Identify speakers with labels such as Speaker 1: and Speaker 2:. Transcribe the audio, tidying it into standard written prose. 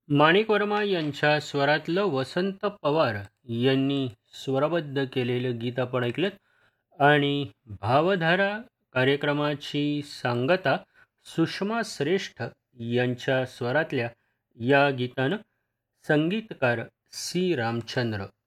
Speaker 1: माणिक वर्मा यांच्या स्वरातलं वसंत पवार यांनी स्वरबद्ध केलेलं गीत आपण ऐकलं आणि भावधारा कार्यक्रमाची सांगता सुषमा श्रेष्ठ यांच्या स्वरातल्या या गीतानं संगीतकार सी रामचंद्र